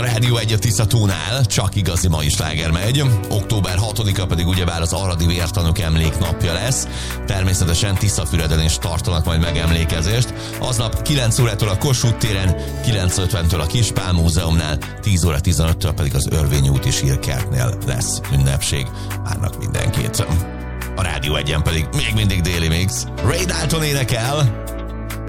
a Rádió 1 a Tiszatónál, csak igazi mai sláger megy. Október 6-a pedig ugyebár az Aradi Vértanúk emléknapja lesz. Természetesen Tiszafüreden is tartanak majd megemlékezést. Aznap 9 órától a Kossuth téren, 9:50-től a Kispál Múzeumnál, 10 óra 15-től pedig az Örvény úti Sírkertnél lesz ünnepség. Várnak mindenkit. A Rádió 1-en pedig még mindig déli mix. Ray Dalton énekel,